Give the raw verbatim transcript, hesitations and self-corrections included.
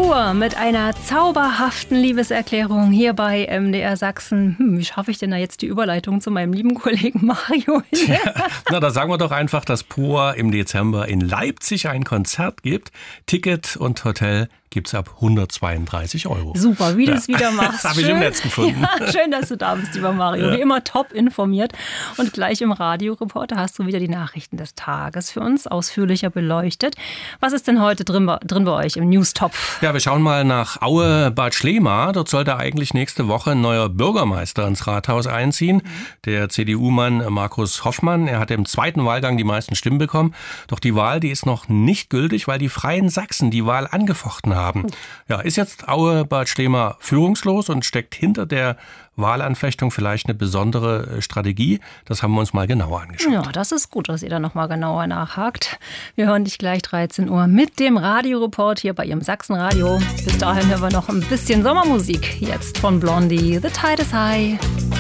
Pur mit einer zauberhaften Liebeserklärung hier bei M D R Sachsen. Hm, wie schaffe ich denn da jetzt die Überleitung zu meinem lieben Kollegen Mario? Tja, na, da sagen wir doch einfach, dass Pur im Dezember in Leipzig ein Konzert gibt. Ticket und Hotel gibt's ab hundertzweiunddreißig Euro. Super, wie du es ja. wieder machst. Habe ich im Netz gefunden. Ja, schön, dass du da bist, lieber Mario. Ja. Wie immer top informiert. Und gleich im Radioreporter hast du wieder die Nachrichten des Tages für uns ausführlicher beleuchtet. Was ist denn heute drin, drin bei euch im Newstopf? Ja, wir schauen mal nach Aue-Bad Schlema. Dort sollte eigentlich nächste Woche ein neuer Bürgermeister ins Rathaus einziehen. Mhm. Der C D U-Mann Markus Hoffmann. Er hat im zweiten Wahlgang die meisten Stimmen bekommen. Doch die Wahl, die ist noch nicht gültig, weil die Freien Sachsen die Wahl angefochten haben. Haben. Ja, ist jetzt Aue-Bad Schlema führungslos und steckt hinter der Wahlanfechtung vielleicht eine besondere Strategie? Das haben wir uns mal genauer angeschaut. Ja, das ist gut, dass ihr da noch mal genauer nachhakt. Wir hören dich gleich dreizehn Uhr mit dem Radioreport hier bei Ihrem Sachsenradio. Bis dahin hören wir noch ein bisschen Sommermusik. Jetzt von Blondie, The Tide is High.